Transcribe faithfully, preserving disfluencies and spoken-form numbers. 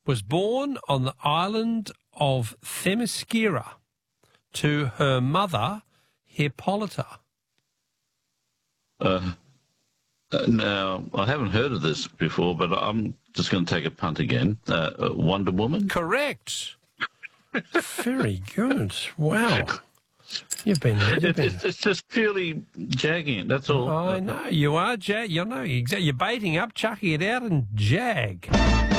was born on the island of Themyscira to her mother, Hippolyta? Uh, uh, now, I haven't heard of this before, but I'm just going to take a punt again. Uh, uh, Wonder Woman? Correct. Very good. Wow. You've been... You've It, been... it's, it's just purely jagging it, that's all. I know. You are, Jag. You know, you're baiting up, chucking it out and jag.